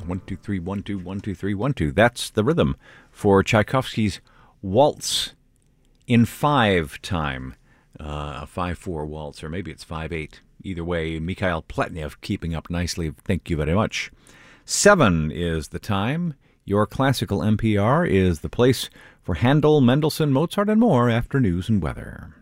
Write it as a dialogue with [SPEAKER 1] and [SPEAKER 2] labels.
[SPEAKER 1] 1, 2, 3, 1, 2, 1, 2, 3, 1, 2. That's the rhythm for Tchaikovsky's Waltz in 5 time. A 5/4 waltz, or maybe it's 5/8. Either way, Mikhail Pletnev keeping up nicely. Thank you very much. 7 is the time. Your classical NPR is the place for Handel, Mendelssohn, Mozart, and more after news and weather.